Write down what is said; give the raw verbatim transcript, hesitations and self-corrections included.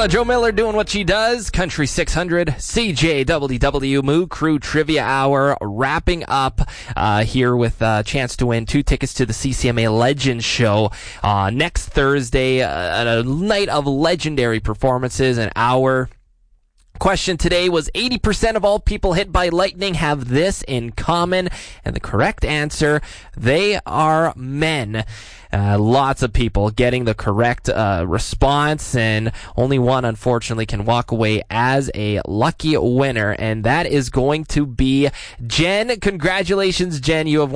Joe Miller doing what she does. Country six hundred, C J W W, Moo Crew Trivia Hour, wrapping up uh, here with a chance to win two tickets to the C C M A Legends Show uh, next Thursday, uh, a night of legendary performances, an hour. Question today was eighty percent of all people hit by lightning have this in common, and the correct answer, they are men. Uh, lots of people getting the correct uh, response, and only one, unfortunately, can walk away as a lucky winner, and that is going to be Jen. Congratulations, Jen. You have won